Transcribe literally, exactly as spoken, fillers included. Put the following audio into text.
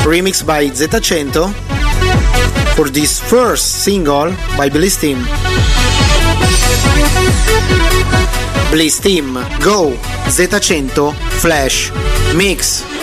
remixed by Z one hundred for this first single by Bliss Team. Bliss Team, Go, Z one hundred, Flash, Mix.